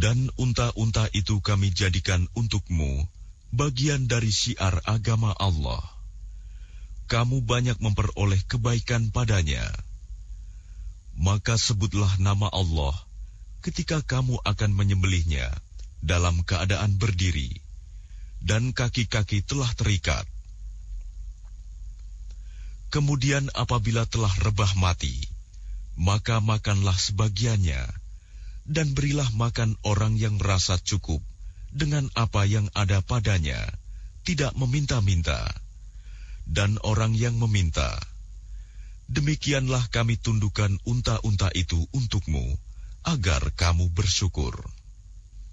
Dan unta-unta itu kami jadikan untukmu bagian dari syiar agama Allah. Kamu banyak memperoleh kebaikan padanya. Maka sebutlah nama Allah ketika kamu akan menyembelihnya dalam keadaan berdiri, dan kaki-kaki telah terikat. Kemudian apabila telah rebah mati, maka makanlah sebagiannya, dan berilah makan orang yang merasa cukup dengan apa yang ada padanya, tidak meminta-minta, dan orang yang meminta. Demikianlah kami tundukkan unta-unta itu untukmu, agar kamu bersyukur.